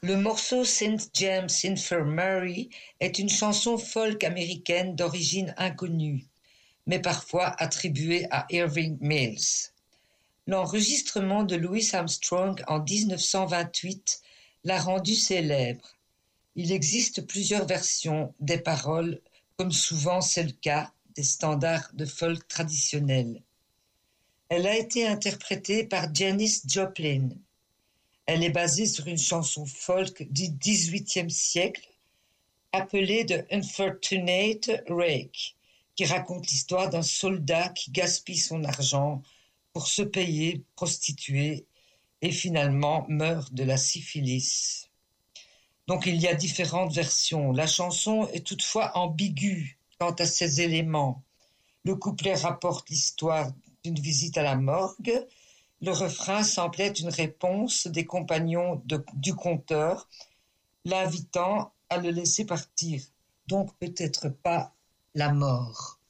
Le morceau St. James Infirmary est une chanson folk américaine d'origine inconnue, mais parfois attribuée à Irving Mills. L'enregistrement de Louis Armstrong en 1928 l'a rendu célèbre. Il existe plusieurs versions des paroles, comme souvent c'est le cas des standards de folk traditionnels. Elle a été interprétée par Janis Joplin. Elle est basée sur une chanson folk du XVIIIe siècle appelée The Unfortunate Rake, qui raconte l'histoire d'un soldat qui gaspille son argent pour se payer prostituée et finalement meurt de la syphilis. Donc il y a différentes versions. La chanson est toutefois ambiguë quant à ses éléments. Le couplet rapporte l'histoire d'une visite à la morgue. Le refrain semble être une réponse des compagnons du conteur, l'invitant à le laisser partir. Donc peut-être pas la mort.